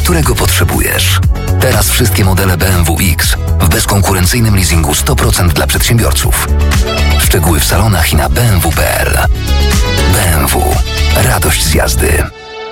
którego potrzebujesz. Teraz wszystkie modele BMW X w bezkonkurencyjnym leasingu 100% dla przedsiębiorców. Szczegóły w salonach i na bmw.pl. BMW. Radość z jazdy.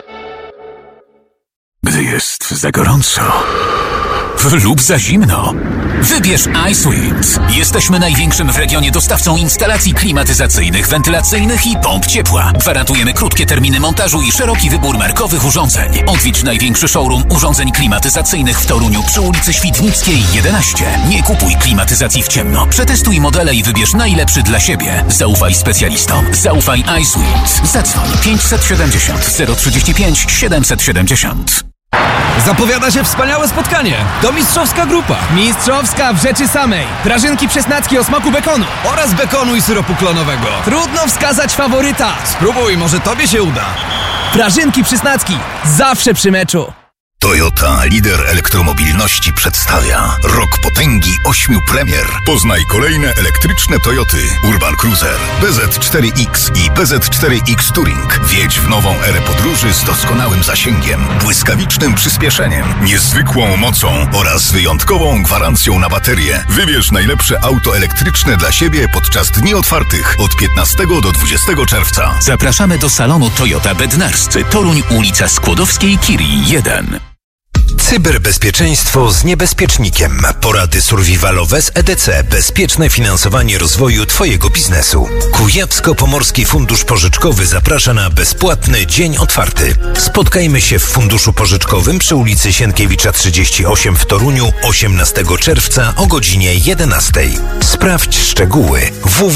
Gdy jest za gorąco lub za zimno, wybierz iSweet. Jesteśmy największym w regionie dostawcą instalacji klimatyzacyjnych, wentylacyjnych i pomp ciepła. Gwarantujemy krótkie terminy montażu i szeroki wybór markowych urządzeń. Odwiedź największy showroom urządzeń klimatyzacyjnych w Toruniu przy ulicy Świdnickiej 11. Nie kupuj klimatyzacji w ciemno. Przetestuj modele i wybierz najlepszy dla siebie. Zaufaj specjalistom. Zaufaj iSweet. Zadzwoń 570 035 770. Zapowiada się wspaniałe spotkanie. To mistrzowska grupa. Mistrzowska w rzeczy samej. Prażynki przesnacki o smaku bekonu. Oraz bekonu i syropu klonowego. Trudno wskazać faworyta. Spróbuj, może tobie się uda. Prażynki przysnacki. Zawsze przy meczu. Toyota, lider elektromobilności, przedstawia Rok Potęgi 8 premier. Poznaj kolejne elektryczne Toyoty Urban Cruiser, BZ4X i BZ4X Touring. Wjedź w nową erę podróży z doskonałym zasięgiem, błyskawicznym przyspieszeniem, niezwykłą mocą oraz wyjątkową gwarancją na baterię. Wybierz najlepsze auto elektryczne dla siebie podczas dni otwartych od 15 do 20 czerwca. Zapraszamy do salonu Toyota Bednarscy, Toruń, ulica Skłodowskiej, Curie 1. Cyberbezpieczeństwo z niebezpiecznikiem. Porady survivalowe z EDC. Bezpieczne finansowanie rozwoju Twojego biznesu. Kujawsko-Pomorski Fundusz Pożyczkowy zaprasza na bezpłatny dzień otwarty. Spotkajmy się w Funduszu Pożyczkowym przy ulicy Sienkiewicza 38 w Toruniu 18 czerwca o godzinie 11. Sprawdź szczegóły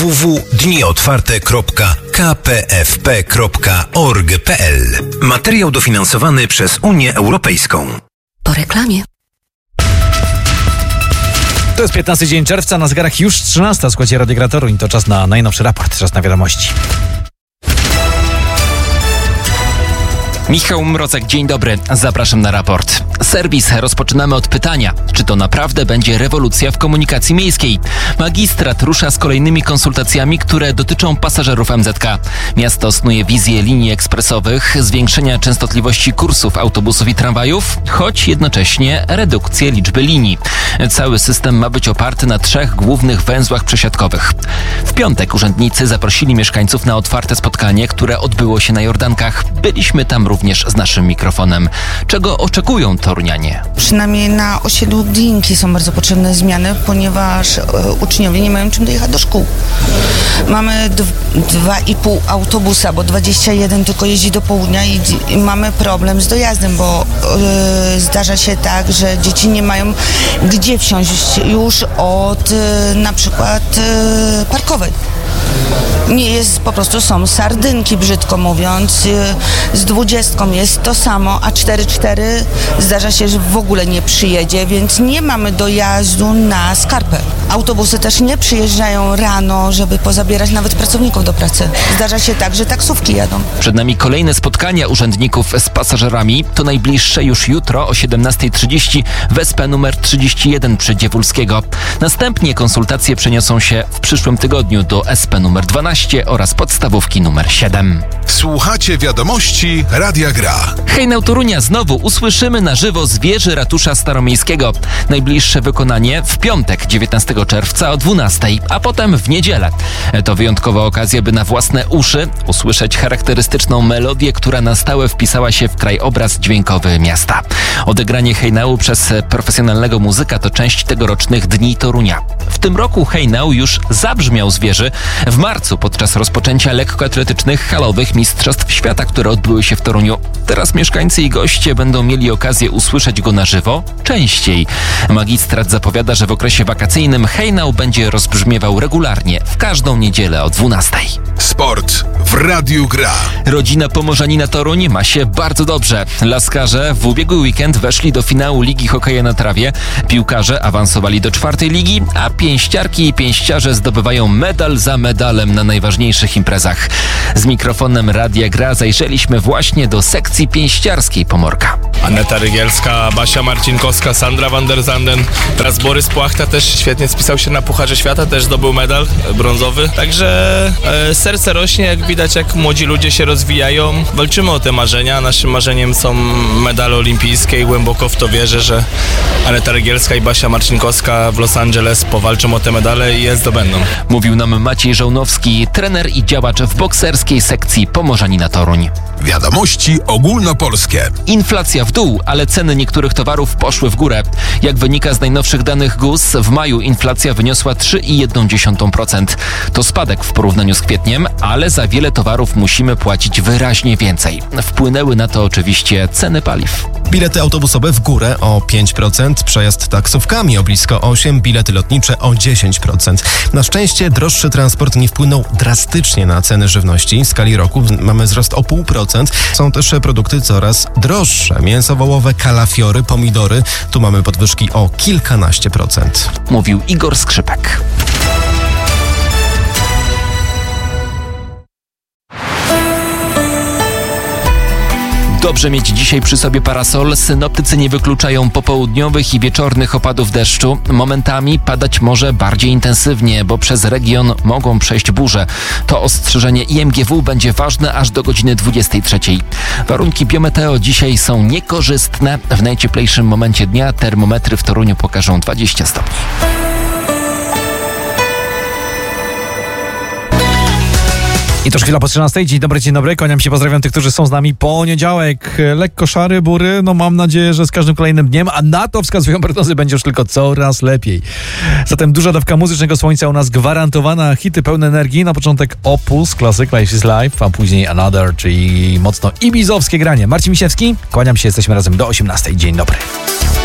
www.dniotwarte.kpfp.org.pl. Materiał dofinansowany przez Unię Europejską. Po reklamie. To jest 15 dzień czerwca, na zegarach już 13. Słuchajcie Radio Gra Toruń, to czas na najnowszy raport, czas na wiadomości. Michał Mrozek, dzień dobry, zapraszam na raport. Serwis rozpoczynamy od pytania, czy to naprawdę będzie rewolucja w komunikacji miejskiej? Magistrat rusza z kolejnymi konsultacjami, które dotyczą pasażerów MZK. Miasto snuje wizję linii ekspresowych, zwiększenia częstotliwości kursów autobusów i tramwajów, choć jednocześnie redukcję liczby linii. Cały system ma być oparty na 3 głównych węzłach przesiadkowych. W piątek urzędnicy zaprosili mieszkańców na otwarte spotkanie, które odbyło się na Jordankach. Byliśmy tam również z naszym mikrofonem. Czego oczekują torunianie? Przynajmniej na osiedlu Glinki są bardzo potrzebne zmiany, ponieważ uczniowie nie mają czym dojechać do szkół. Mamy 2,5 autobusa, bo 21 tylko jeździ do południa i mamy problem z dojazdem, bo zdarza się tak, że dzieci nie mają gdzie wsiąść już od na przykład Parkowej. Nie jest, po prostu są sardynki, brzydko mówiąc. Z 20 jest to samo, a 4-4 zdarza się, że w ogóle nie przyjedzie, więc nie mamy dojazdu na Skarpę. Autobusy też nie przyjeżdżają rano, żeby pozabierać nawet pracowników do pracy. Zdarza się tak, że taksówki jadą. Przed nami kolejne spotkania urzędników z pasażerami. To najbliższe już jutro o 17:30 w SP numer 31 przy Dziewulskiego. Następnie konsultacje przeniosą się w przyszłym tygodniu do SP numer 12 oraz podstawówki numer 7. Słuchacie wiadomości Radia Gra. Hejnał Torunia znowu usłyszymy na żywo z wieży Ratusza Staromiejskiego. Najbliższe wykonanie w piątek 19 czerwca o 12, a potem w niedzielę. To wyjątkowa okazja, by na własne uszy usłyszeć charakterystyczną melodię, która na stałe wpisała się w krajobraz dźwiękowy miasta. Odegranie hejnału przez profesjonalnego muzyka to część tegorocznych Dni Torunia. W tym roku hejnał już zabrzmiał z wieży w marcu podczas rozpoczęcia lekkoatletycznych halowych Mistrzostw Świata, które odbyły się w Toruniu. Teraz mieszkańcy i goście będą mieli okazję usłyszeć go na żywo częściej. Magistrat zapowiada, że w okresie wakacyjnym hejnał będzie rozbrzmiewał regularnie w każdą niedzielę o 12. Sport w Radiu Gra. Rodzina Pomorzanina Toruń ma się bardzo dobrze. Laskarze w ubiegły weekend weszli do finału Ligi Hokeja na Trawie. Piłkarze awansowali do 4. ligi, a pięściarki i pięściarze zdobywają medal za medalem na najważniejszych imprezach. Z mikrofonem Radia Gra zajrzeliśmy właśnie do sekcji pięściarskiej Pomorka. Aneta Rygielska, Basia Marcinkowska, Sandra van der Zanden. Teraz Borys Płachta też świetnie spisał się na Pucharze Świata, też zdobył medal brązowy. Także serce rośnie, jak widać, jak młodzi ludzie się rozwijają. Walczymy o te marzenia. Naszym marzeniem są medale olimpijskie i głęboko w to wierzę, że Aneta Rygielska i Basia Marcinkowska w Los Angeles powalczą o te medale i je zdobędą. Mówił nam Maciej Żołnowski, trener i działacz w bokserskiej sekcji Pomorzanina Toruń. Wiadomości ogólnopolskie. Inflacja w dół, ale ceny niektórych towarów poszły w górę. Jak wynika z najnowszych danych GUS, w maju inflacja wyniosła 3,1%. To spadek w porównaniu z kwietniem, ale za wiele towarów musimy płacić wyraźnie więcej. Wpłynęły na to oczywiście ceny paliw. Bilety autobusowe w górę o 5%, przejazd taksówkami o blisko 8%, bilety lotnicze o 10%. Na szczęście droższy transport nie wpłynął drastycznie na ceny żywności. W skali roku mamy wzrost o 0,5%. Są też produkty coraz droższe. Mięso wołowe, kalafiory, pomidory. Tu mamy podwyżki o kilkanaście procent. Mówił Igor Skrzypek. Dobrze mieć dzisiaj przy sobie parasol. Synoptycy nie wykluczają popołudniowych i wieczornych opadów deszczu. Momentami padać może bardziej intensywnie, bo przez region mogą przejść burze. To ostrzeżenie IMGW będzie ważne aż do godziny 23. Warunki biometeo dzisiaj są niekorzystne. W najcieplejszym momencie dnia termometry w Toruniu pokażą 20 stopni. I to już chwila po 13. Dzień dobry. Kłaniam się, pozdrawiam tych, którzy są z nami. Poniedziałek, lekko szary, bury. No mam nadzieję, że z każdym kolejnym dniem, a na to wskazują prognozy, będzie już tylko coraz lepiej. Zatem duża dawka muzycznego słońca u nas gwarantowana. Hity pełne energii. Na początek Opus, klasyk Life is Life, a później Another, czyli mocno ibizowskie granie. Marcin Misiewski, kłaniam się, jesteśmy razem do 18. Dzień dobry.